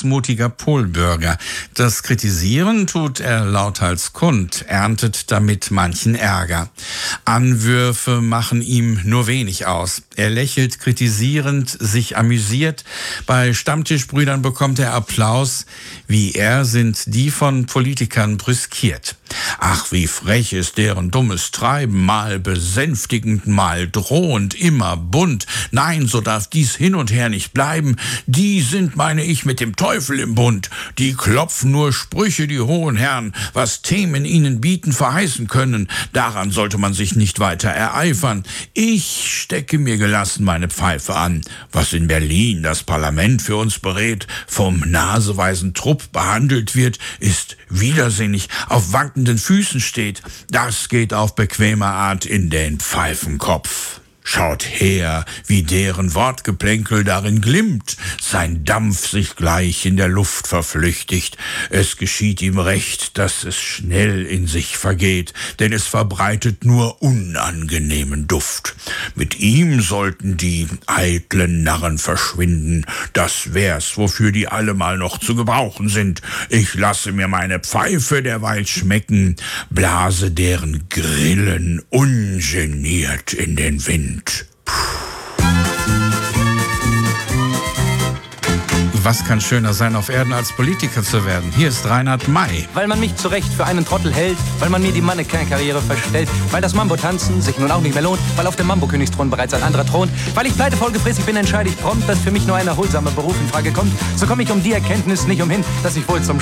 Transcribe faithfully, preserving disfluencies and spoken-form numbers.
missmutiger Polbürger. Das Kritisieren tut er lauthals kund, erntet damit manchen Ärger. Anwürfe machen ihm nur wenig aus. Er lächelt kritisierend, sich amüsiert. Bei Stammtischbrüdern bekommt er Applaus. Wie er sind die von Politikern brüskiert. Ach, wie frech ist deren dummes Treiben, mal besänftigend, mal drohend, immer bunt. Nein, so darf dies hin und her nicht bleiben. Die sind, meine ich, mit dem Teufel im Bund. Die klopfen nur Sprüche, die hohen Herren, was Themen ihnen bieten, verheißen können. Daran sollte man sich nicht weiter ereifern. Ich stecke mir gelassen meine Pfeife an. Was in Berlin das Parlament für uns berät, vom naseweisen Trupp behandelt wird, ist widersinnig, auf wankenden Füßen steht. Das geht auf bequeme Art in den Pfeifenkopf. Schaut her, wie deren Wortgeplänkel darin glimmt, sein Dampf sich gleich in der Luft verflüchtigt. Es geschieht ihm recht, dass es schnell in sich vergeht, denn es verbreitet nur unangenehmen Duft. Mit ihm sollten die eitlen Narren verschwinden, das wär's, wofür die allemal noch zu gebrauchen sind. Ich lasse mir meine Pfeife derweil schmecken, blase deren Grillen ungeniert in den Wind. Was kann schöner sein auf Erden, als Politiker zu werden? Hier ist Reinhard May. Weil man mich zu Recht für einen Trottel hält, weil man mir die Mannequin-Karriere verstellt, weil das Mambo-Tanzen sich nun auch nicht mehr lohnt, weil auf dem Mambo-Königsthron bereits ein anderer thront, weil ich pleitevoll gefräßig bin, entscheide ich prompt, dass für mich nur ein erholsamer Beruf in Frage kommt. So komme ich um die Erkenntnis nicht umhin, dass ich wohl zum